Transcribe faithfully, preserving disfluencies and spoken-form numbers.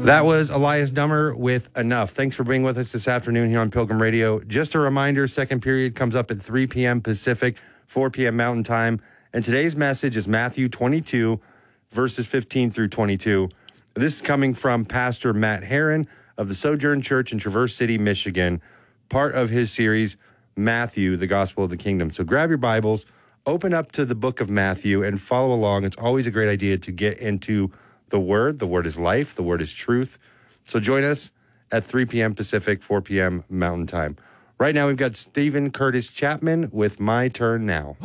That was Elias Dummer with Enough. Thanks for being with us this afternoon here on Pilgrim Radio. Just a reminder, second period comes up at three p.m. Pacific, four p.m. Mountain Time. And today's message is Matthew twenty-two, verses fifteen through twenty-two. This is coming from Pastor Matt Herron of the Sojourn Church in Traverse City, Michigan, part of his series, Matthew, the Gospel of the Kingdom. So grab your Bibles, open up to the book of Matthew, and follow along. It's always a great idea to get into the Word. The Word is life. The Word is truth. So join us at three p.m. Pacific, four p.m. Mountain Time. Right now, we've got Stephen Curtis Chapman with My Turn Now.